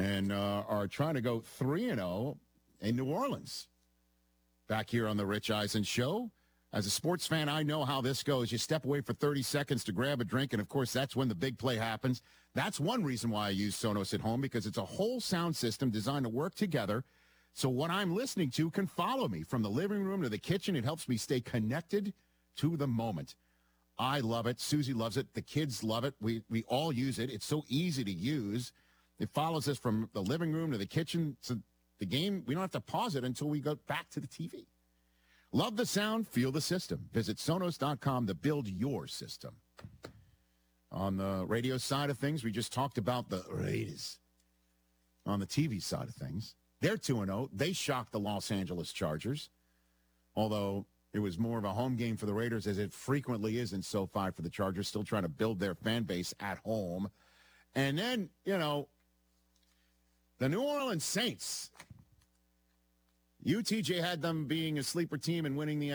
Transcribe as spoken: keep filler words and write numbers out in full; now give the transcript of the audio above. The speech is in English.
and uh, are trying to go three and oh in New Orleans. Back here on the Rich Eisen Show. As a sports fan, I know how this goes. You step away for thirty seconds to grab a drink, and, of course, that's when the big play happens. That's one reason why I use Sonos at home, because it's a whole sound system designed to work together so what I'm listening to can follow me from the living room to the kitchen. It helps me stay connected to the moment. I love it. Susie loves it. The kids love it. We we all use it. It's so easy to use. It follows us from the living room to the kitchen. So the game, we don't have to pause it until we go back to the T V. Love the sound, feel the system. Visit Sonos dot com to build your system. On the radio side of things, we just talked about the Raiders. On the T V side of things, they're two and oh. They shocked the Los Angeles Chargers, although it was more of a home game for the Raiders, as it frequently is in SoFi for the Chargers, still trying to build their fan base at home. And then, you know, the New Orleans Saints. U T J had them being a sleeper team and winning the